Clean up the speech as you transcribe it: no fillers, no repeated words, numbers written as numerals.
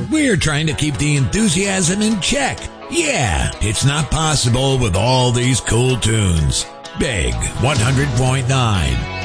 we're trying to keep the enthusiasm in check. Yeah, it's not possible with all these cool tunes. Big 100.9.